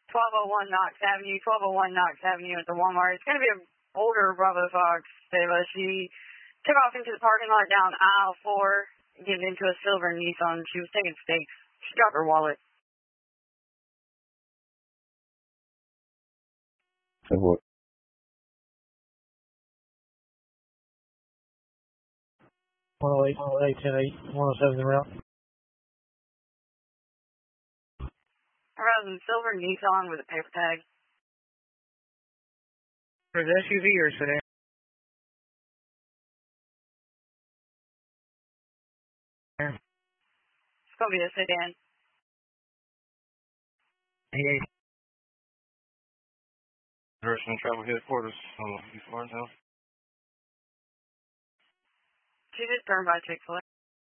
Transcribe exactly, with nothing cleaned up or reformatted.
twelve oh one Knox Avenue, twelve oh one Knox Avenue at the Walmart. It's going to be an older Bravo Fox Seva. She took off into the parking lot down aisle four, getting into a silver Nissan. She was taking steaks. She dropped her wallet. So what? one oh eight, one oh eight, ten eight, one oh seven route. I was in silver Nissan with a paper tag. For the S U V or sedan? It's going to be a sedan. Hey, Direction travel headquarters on East Martintown. She just turned by Chick-fil-A.